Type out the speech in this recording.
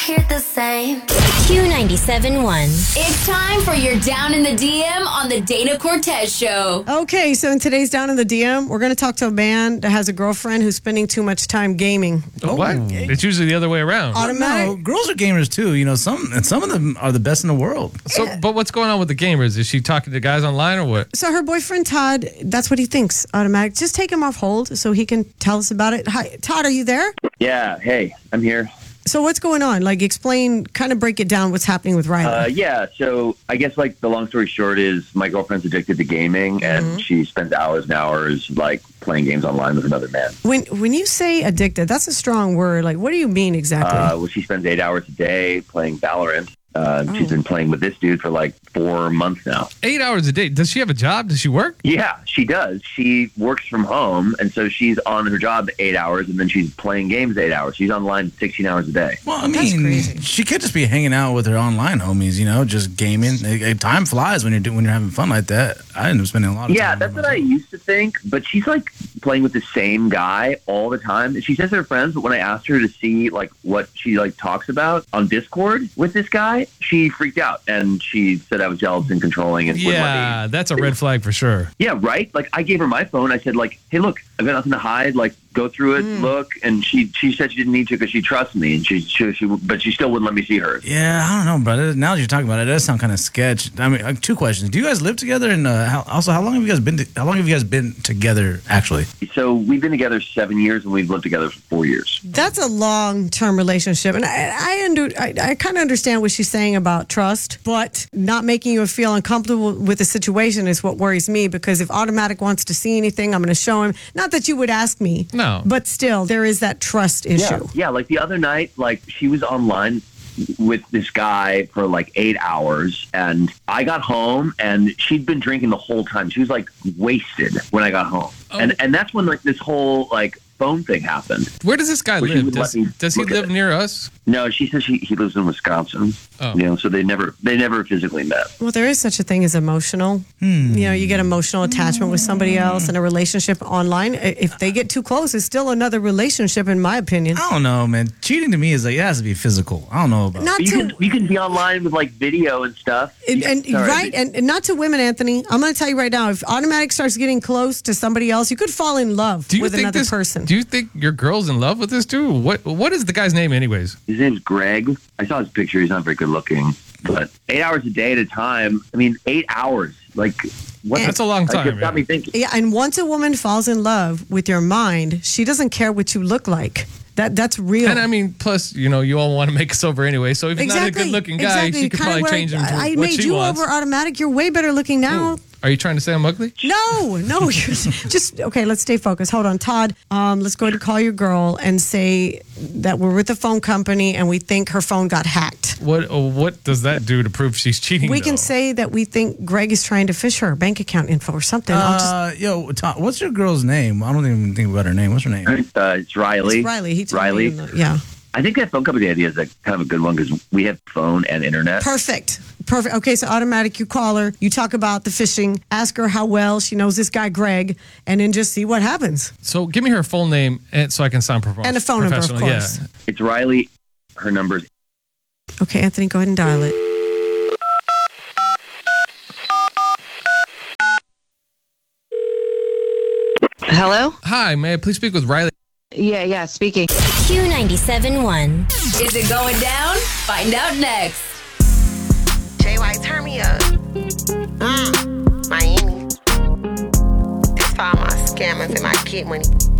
Hear the same. Q97.1. It's time for your Down in the DM on the Dana Cortez Show. Okay, so in today's Down in the DM, we're going to talk to a man that has a girlfriend who's spending too much time gaming. Oh, what? It's usually the other way around. Automatic. No, girls are gamers too. You know, some of them are the best in the world. So, but what's going on with the gamers? Is she talking to guys online or what? So her boyfriend, Todd, that's what he thinks, Automatic. Just take him off hold so he can tell us about it. Hi, Todd, are you there? Yeah, hey, I'm here. So what's going on? Like, explain, kind of break it down what's happening with Riley. Yeah, so I guess, like, the long story short is my girlfriend's addicted to gaming, and she spends hours and hours, like, playing games online with another man. When you say addicted, that's a strong word. Like, what do you mean exactly? Well, she spends 8 hours a day playing Valorant. She's been playing with this dude for like 4 months now. 8 hours a day. Does she have a job? Does she work? Yeah, she does. She works from home, and so she's on her job 8 hours, and then she's playing games 8 hours. She's online 16 hours a day. Well, I That's mean, crazy. she could just be hanging out with her online homies. You know, just gaming. Time flies when you're having fun like that. I ended up spending a lot of time. Yeah, that's what I used to think, but she's like playing with the same guy all the time. She says they're friends, but when I asked her to see like what she like talks about on Discord with this guy, she freaked out and she said I was jealous and controlling and wouldn't let Yeah, me. that's a red flag for sure. Yeah, right? Like I gave her my phone. I said like, hey, look, I've got nothing to hide. Like go through it, look. And she said she didn't need to because she trusts me, and but she still wouldn't let me see hers. Yeah, I don't know, brother. Now that you're talking about it, it does sound kind of sketch. I mean, two questions. Do you guys live together? And how long have you guys been together actually? So we've been together 7 years, and we've lived together for 4 years. That's a long-term relationship, and I kind of understand what she's saying about trust, but not making you feel uncomfortable with the situation is what worries me. Because if Automatic wants to see anything, I'm going to show him. Not that you would ask me, No. but still, there is that trust issue. Yeah, like the other night, like she was online with this guy for like 8 hours, and I got home and she'd been drinking the whole time. She was like wasted when I got home. And that's when like this whole like phone thing happened. Where does this guy Well, she live? would let me Does he look at live it. near us? No, she says he lives in Wisconsin. Oh. You know, so they never physically met. Well, there is such a thing as emotional. You know, you get emotional attachment with somebody else in a relationship online. If they get too close, it's still another relationship, in my opinion. I don't know, man. Cheating to me is like, it has to be physical. I don't know about Not But to you can be online with like video and stuff. And Sorry. right, and not to women, Anthony. I'm going to tell you right now, if Automatic starts getting close to somebody else, you could fall in love with another person. Do you think your girl's in love with this dude? What is the guy's name, anyways? His name's Greg. I saw his picture. He's not very good looking, but 8 hours a day at a time. I mean, 8 hours. Like, what? That's a long time, It got yeah. me thinking. Yeah, and once a woman falls in love with your mind, she doesn't care what you look like. That's real. And I mean, plus, you know, you all want to make us over anyway. So if he's not a good-looking guy, she could Kinda probably where change him to I what made she you wants. over Automatic. You're way better looking now. Are you trying to say I'm ugly? No, you're just okay. Let's stay focused. Hold on, Todd. Let's go ahead and call your girl and say that we're with the phone company and we think her phone got hacked. What does that do to prove she's cheating? We can though? say that we think Greg is trying to fish her bank account info or something. Yo, Tom, what's your girl's name? I don't even think about her name. What's her name? It's Riley. It's Riley. He told Riley. me, yeah. I think that phone company idea is kind of a good one because we have phone and internet. Perfect. Okay, so Automatic, you call her, you talk about the phishing, ask her how well she knows this guy Greg, and then just see what happens. So give me her full name so I can sound professional. And a phone number, of professional. course. Yeah. It's Riley. Her number's Okay, Anthony, go ahead and dial it. Hello? Hi, may I please speak with Riley? Yeah, speaking. Q97.1. Is it going down? Find out next. Jay White, turn me up. Miami. This for all my scammers and my kid money.